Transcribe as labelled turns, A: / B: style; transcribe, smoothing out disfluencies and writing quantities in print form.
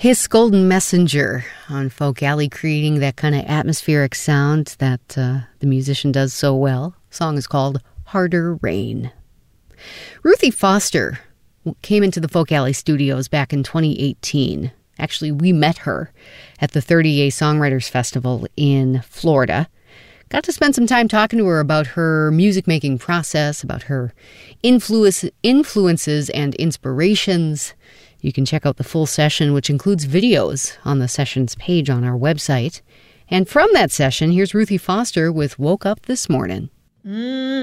A: His Golden Messenger on Folk Alley, creating that kind of atmospheric sound that the musician does so well. The song is called Harder Rain. Ruthie Foster came into the Folk Alley studios back in 2018. Actually, we met her at the 30A Songwriters Festival in Florida. Got to spend some time talking to her about her music-making process, about her influences and inspirations. You can check out the full session, which includes videos, on the sessions page on our website. And from that session, here's Ruthie Foster with Woke Up This Morning.